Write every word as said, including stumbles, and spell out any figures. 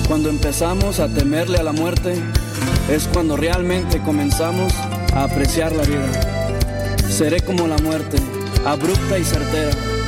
Cuando empezamos a temerle a la muerte, es cuando realmente comenzamos a apreciar la vida. Seré como la muerte, abrupta y certera,